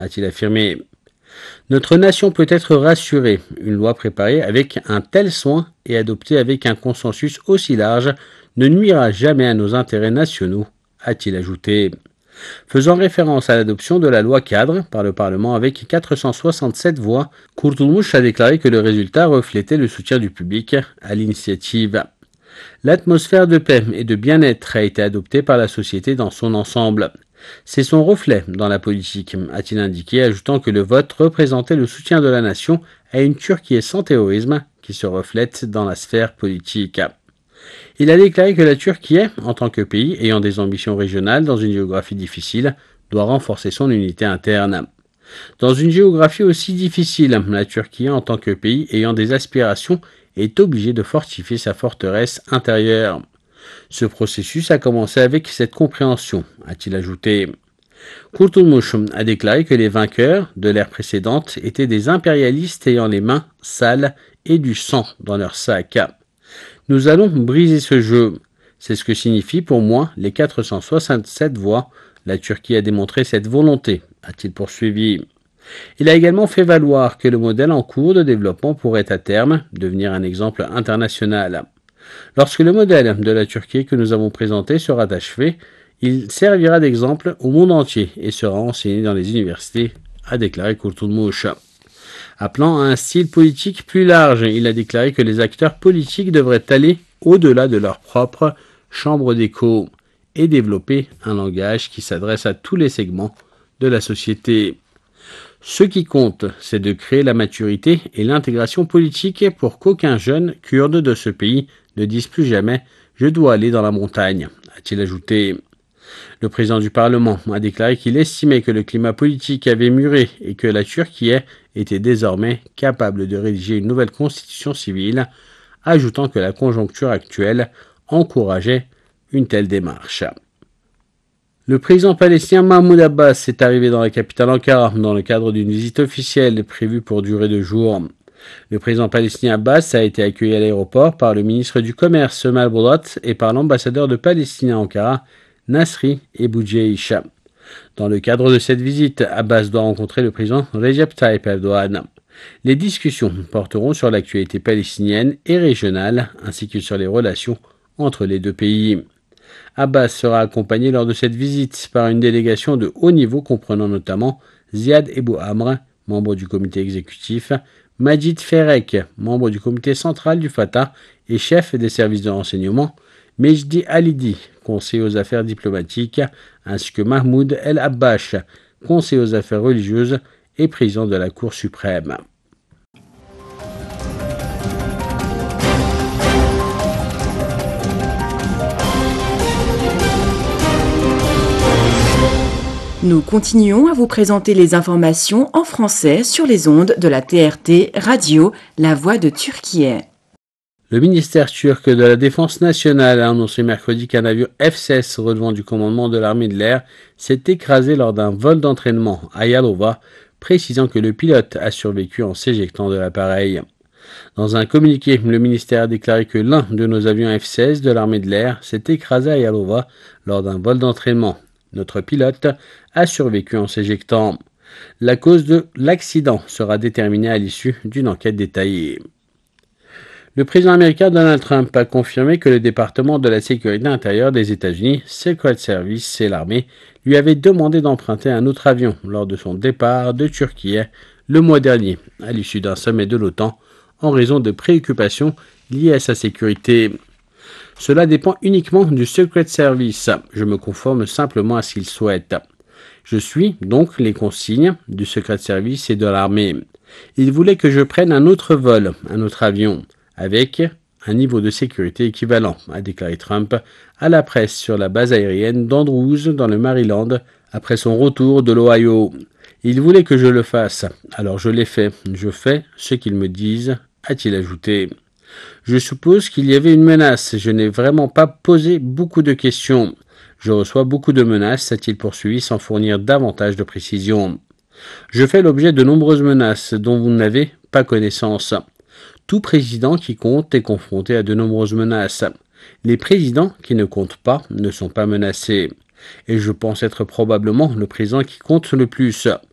a-t-il affirmé. Notre nation peut être rassurée. Une loi préparée avec un tel soin et adoptée avec un consensus aussi large ne nuira jamais à nos intérêts nationaux, a-t-il ajouté. Faisant référence à l'adoption de la loi cadre par le Parlement avec 467 voix, Kurtulmuş a déclaré que le résultat reflétait le soutien du public à l'initiative. L'atmosphère de paix et de bien-être a été adoptée par la société dans son ensemble. C'est son reflet dans la politique, a-t-il indiqué, ajoutant que le vote représentait le soutien de la nation à une Turquie sans terrorisme qui se reflète dans la sphère politique. Il a déclaré que la Turquie, en tant que pays ayant des ambitions régionales dans une géographie difficile, doit renforcer son unité interne. Dans une géographie aussi difficile, la Turquie, en tant que pays ayant des aspirations, est obligée de fortifier sa forteresse intérieure. Ce processus a commencé avec cette compréhension, a-t-il ajouté. Kurtulmuş a déclaré que les vainqueurs de l'ère précédente étaient des impérialistes ayant les mains sales et du sang dans leur sac. Nous allons briser ce jeu. C'est ce que signifie pour moi les 467 voix. La Turquie a démontré cette volonté, a-t-il poursuivi. Il a également fait valoir que le modèle en cours de développement pourrait à terme devenir un exemple international. Lorsque le modèle de la Turquie que nous avons présenté sera achevé, il servira d'exemple au monde entier et sera enseigné dans les universités, a déclaré Kurtulmuş. Appelant à un style politique plus large, il a déclaré que les acteurs politiques devraient aller au-delà de leur propre chambre d'écho et développer un langage qui s'adresse à tous les segments de la société. Ce qui compte, c'est de créer la maturité et l'intégration politique pour qu'aucun jeune kurde de ce pays ne dise plus jamais « je dois aller dans la montagne », a-t-il ajouté. Le président du Parlement a déclaré qu'il estimait que le climat politique avait mûri et que la Turquie était désormais capable de rédiger une nouvelle constitution civile, ajoutant que la conjoncture actuelle encourageait une telle démarche. Le président palestinien Mahmoud Abbas est arrivé dans la capitale Ankara dans le cadre d'une visite officielle prévue pour durer 2 jours. Le président palestinien Abbas a été accueilli à l'aéroport par le ministre du Commerce Malboulat et par l'ambassadeur de Palestine à Ankara, Nasri Eboujeish. Dans le cadre de cette visite, Abbas doit rencontrer le président Recep Tayyip Erdogan. Les discussions porteront sur l'actualité palestinienne et régionale, ainsi que sur les relations entre les deux pays. Abbas sera accompagné lors de cette visite par une délégation de haut niveau comprenant notamment Ziad Ebou Amr, membre du comité exécutif, Majid Ferek, membre du comité central du Fatah et chef des services de renseignement, Mejdi Halidi, conseiller aux affaires diplomatiques, ainsi que Mahmoud El Abbash, conseiller aux affaires religieuses et président de la Cour suprême. Nous continuons à vous présenter les informations en français sur les ondes de la TRT Radio, La Voix de Turquie. Le ministère turc de la Défense nationale a annoncé mercredi qu'un avion F-16 relevant du commandement de l'armée de l'air s'est écrasé lors d'un vol d'entraînement à Yalova, précisant que le pilote a survécu en s'éjectant de l'appareil. Dans un communiqué, le ministère a déclaré que l'un de nos avions F-16 de l'armée de l'air s'est écrasé à Yalova lors d'un vol d'entraînement. Notre pilote a survécu en s'éjectant. La cause de l'accident sera déterminée à l'issue d'une enquête détaillée. Le président américain Donald Trump a confirmé que le département de la sécurité intérieure des États-Unis, Secret Service et l'armée, lui avait demandé d'emprunter un autre avion lors de son départ de Turquie le mois dernier, à l'issue d'un sommet de l'OTAN, en raison de préoccupations liées à sa sécurité. Cela dépend uniquement du Secret Service. Je me conforme simplement à ce qu'il souhaite. Je suis donc les consignes du Secret Service et de l'armée. Il voulait que je prenne un autre vol, un autre avion, avec un niveau de sécurité équivalent, a déclaré Trump à la presse sur la base aérienne d'Andrews dans le Maryland après son retour de l'Ohio. Il voulait que je le fasse, alors je l'ai fait. Je fais ce qu'ils me disent, a-t-il ajouté. Je suppose qu'il y avait une menace. Je n'ai vraiment pas posé beaucoup de questions. Je reçois beaucoup de menaces, a-t-il poursuivi sans fournir davantage de précisions. Je fais l'objet de nombreuses menaces dont vous n'avez pas connaissance. Tout président qui compte est confronté à de nombreuses menaces. Les présidents qui ne comptent pas ne sont pas menacés. Et je pense être probablement le président qui compte le plus.